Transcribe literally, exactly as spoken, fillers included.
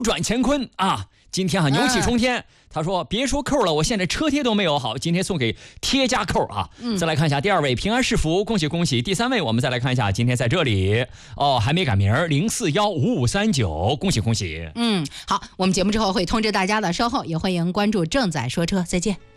转乾坤啊！今天啊牛气冲天，嗯、他说别说扣了，我现在车贴都没有。好，今天送给贴加扣啊！嗯、再来看一下第二位平安是福，恭喜恭喜！第三位我们再来看一下，今天在这里哦还没改名零四幺五五三九，恭喜恭喜！ 嗯，好，我们节目之后会通知大家的，稍后也欢迎关注正在说车，再见。